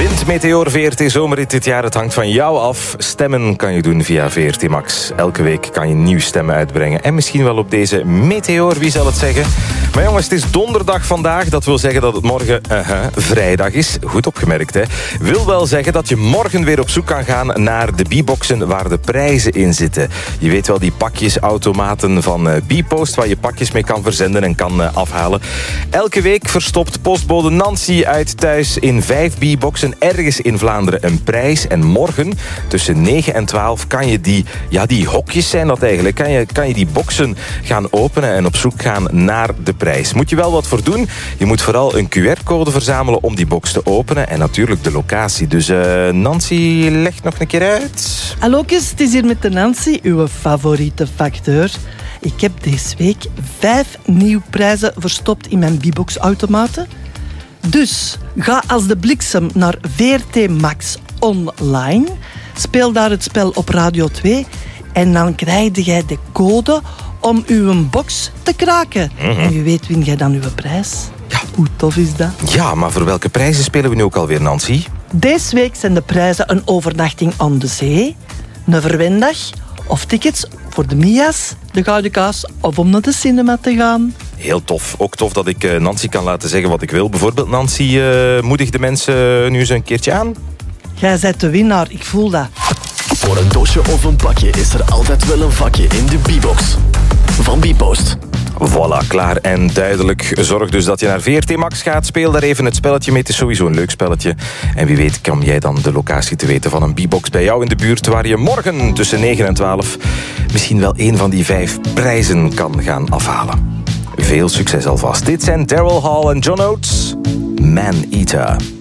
Wint Meteor VRT Zomerrit dit jaar, het hangt van jou af. Stemmen kan je doen via VRT Max. Elke week kan je nieuw stemmen uitbrengen. En misschien wel op deze Meteor, wie zal het zeggen? Maar jongens, het is donderdag vandaag. Dat wil zeggen dat het morgen vrijdag is. Goed opgemerkt, hè? Wil wel zeggen dat je morgen weer op zoek kan gaan naar de B-boxen waar de prijzen in zitten. Je weet wel, die pakjesautomaten van B-Post waar je pakjes mee kan verzenden en kan afhalen. Elke week verstopt postbode Nancy uit thuis in 5 B-boxen ergens in Vlaanderen een prijs. En morgen tussen 9 en 12 kan je die hokjes zijn dat eigenlijk, kan je die boxen gaan openen en op zoek gaan naar de prijs. Moet je wel wat voor doen. Je moet vooral een QR-code verzamelen om die box te openen en natuurlijk de locatie. Dus Nancy, leg nog een keer uit. Hallo, het is hier met de Nancy, uw favoriete facteur. Ik heb deze week 5 nieuwe prijzen verstopt in mijn B-box-automaten. Dus ga als de bliksem naar VRT Max online. Speel daar het spel op Radio 2. En dan krijg jij de code om uw box te kraken. En wie weet win jij dan uw prijs. Ja. Hoe tof is dat? Ja, maar voor welke prijzen spelen we nu ook alweer, Nancy? Deze week zijn de prijzen een overnachting aan de zee, een verwendag of tickets voor de Mia's, de Gouden Kaas of om naar de cinema te gaan. Heel tof. Ook tof dat ik Nancy kan laten zeggen wat ik wil. Bijvoorbeeld, Nancy, moedig de mensen nu eens een keertje aan. Jij bent de winnaar, ik voel dat. Voor een doosje of een pakje is er altijd wel een vakje in de B-box. Van B-Post. Voilà, klaar en duidelijk. Zorg dus dat je naar VRT Max gaat. Speel daar even het spelletje mee. Het is sowieso een leuk spelletje. En wie weet kom jij dan de locatie te weten van een B-box bij jou in de buurt, waar je morgen tussen 9 en 12 misschien wel een van die 5 prijzen kan gaan afhalen. Veel succes alvast. Dit zijn Daryl Hall en John Oates. Man Eater.